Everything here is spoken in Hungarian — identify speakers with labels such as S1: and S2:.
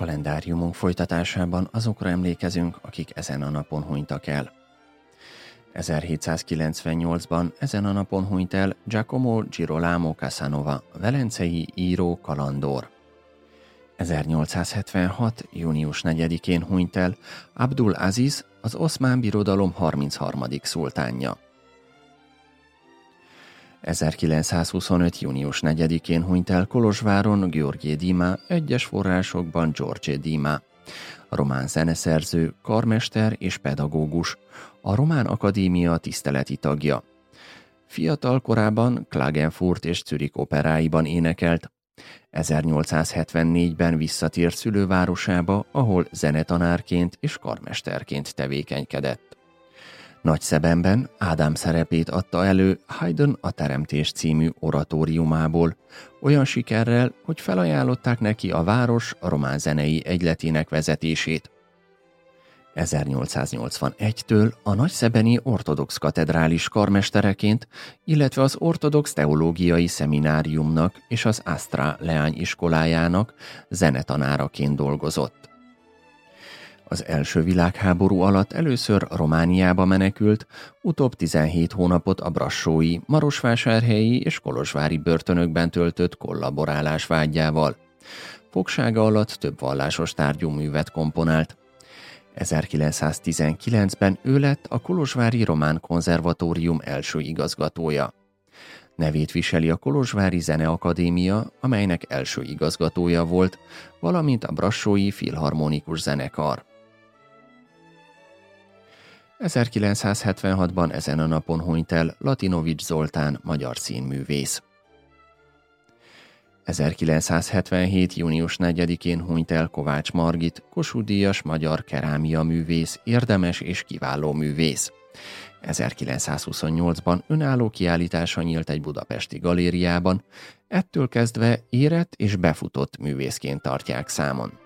S1: Kalendáriumunk folytatásában azokra emlékezünk, akik ezen a napon hunytak el. 1798-ban ezen a napon hunyt el Giacomo Girolamo Casanova, velencei író, kalandor. 1876. június 4-én hunyt el Abdul Aziz, az Oszmán Birodalom 33. szultánja. 1925. június 4-én hunyt el Kolozsváron Gheorghe Dima, egyes forrásokban George Dima, román zeneszerző, karmester és pedagógus, a Román Akadémia tiszteleti tagja. Fiatal korában Klagenfurt és Zürich operáiban énekelt. 1874-ben visszatért szülővárosába, ahol zenetanárként és karmesterként tevékenykedett. Nagyszebenben Ádám szerepét adta elő Haydn a Teremtés című oratóriumából, olyan sikerrel, hogy felajánlották neki a város román zenei egyletének vezetését. 1881-től a nagyszebeni ortodox katedrális karmestereként, illetve az ortodox teológiai szemináriumnak és az Astra leányiskolájának zenetanáraként dolgozott. Az első világháború alatt először Romániába menekült, utóbb 17 hónapot a brassói, marosvásárhelyi és kolozsvári börtönökben töltött kollaborálás vágyával. Fogsága alatt több vallásos tárgyú művet komponált. 1919-ben ő lett a kolozsvári Román Konzervatórium első igazgatója. Nevét viseli a Kolozsvári Zeneakadémia, amelynek első igazgatója volt, valamint a brassói filharmonikus zenekar. 1976-ban ezen a napon hunyt el Latinovics Zoltán, magyar színművész. 1977. június 4-én hunyt el Kovács Margit, Kossuth-díjas magyar kerámia művész, érdemes és kiváló művész. 1928-ban önálló kiállítása nyílt egy budapesti galériában, ettől kezdve érett és befutott művészként tartják számon.